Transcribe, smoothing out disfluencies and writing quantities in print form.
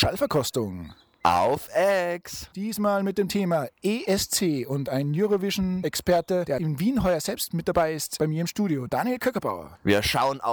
Schallverkostung. Auf Ex. Diesmal mit dem Thema ESC und ein Eurovision-Experte, der in Wien heuer selbst mit dabei ist, bei mir im Studio, Daniel Köckerbauer. Wir schauen